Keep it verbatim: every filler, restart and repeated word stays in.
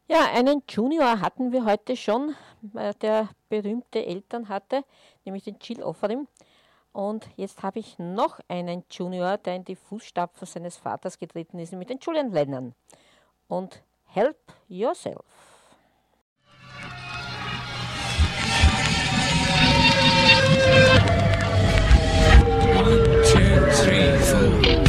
Ja, einen Junior hatten wir heute schon, äh, der berühmte Eltern hatte, nämlich den Jill Offarim. Und jetzt habe ich noch einen Junior, der in die Fußstapfen seines Vaters getreten ist, nämlich den Julian Lennon. Und Help Yourself.